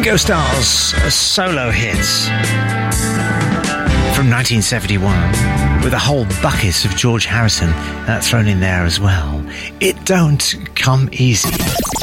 Ringo Starr's solo hits from 1971, with a whole bucket of George Harrison thrown in there as well. It Don't Come Easy.